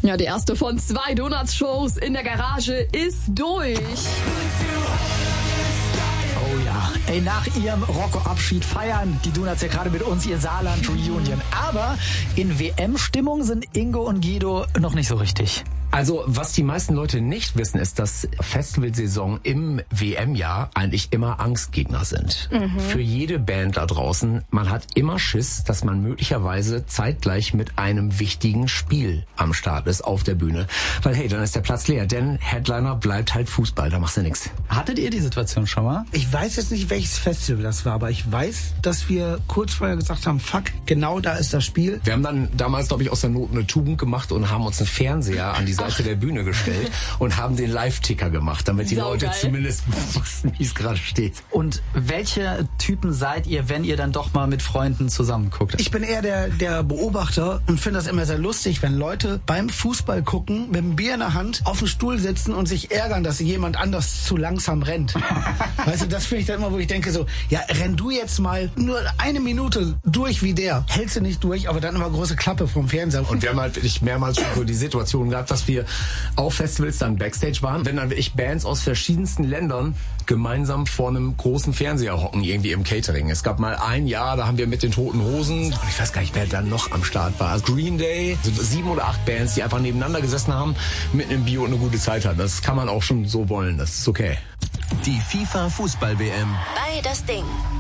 Ja, die erste von 2 Donuts-Shows in der Garage ist durch. Oh ja, ey, nach ihrem Rocco-Abschied feiern die Donuts ja gerade mit uns ihr Saarland-Reunion. Aber in WM-Stimmung sind Ingo und Guido noch nicht so richtig. Also, was die meisten Leute nicht wissen, ist, dass Festivalsaison im WM-Jahr eigentlich immer Angstgegner sind. Für jede Band da draußen, man hat immer Schiss, dass man möglicherweise zeitgleich mit einem wichtigen Spiel am Start ist auf der Bühne. Weil hey, dann ist der Platz leer, denn Headliner bleibt halt Fußball, da machst du nichts. Hattet ihr die Situation schon mal? Ich weiß jetzt nicht, welches Festival das war, aber ich weiß, dass wir kurz vorher gesagt haben, fuck, genau da ist das Spiel. Wir haben dann damals, glaube ich, aus der Not eine Tugend gemacht und haben uns einen Fernseher an die Seite der Bühne gestellt und haben den Live-Ticker gemacht, damit die Leute Saugeil. zumindest wussten, wie es gerade steht. Und welche Typen seid ihr, wenn ihr dann doch mal mit Freunden zusammen guckt? Ich bin eher der Beobachter und finde das immer sehr lustig, wenn Leute beim Fußball gucken, mit einem Bier in der Hand auf dem Stuhl sitzen und sich ärgern, dass jemand anders zu langsam rennt. Weißt du, das finde ich dann immer, wo ich denke so, ja, renn du jetzt mal nur 1 Minute durch wie der. Hältst du nicht durch, aber dann immer große Klappe vom Fernseher. Und wir haben halt wirklich mehrmals schon so die Situation gehabt, dass wir auf Festivals dann Backstage waren, wenn dann wirklich Bands aus verschiedensten Ländern gemeinsam vor einem großen Fernseher hocken, irgendwie im Catering. Es gab mal ein Jahr, da haben wir mit den Toten Hosen, ich weiß gar nicht, wer dann noch am Start war, Green Day, so 7 oder 8 Bands, die einfach nebeneinander gesessen haben, mit einem Bier und eine gute Zeit hatten. Das kann man auch schon so wollen, das ist okay. Die FIFA Fußball-WM. Bei das Ding.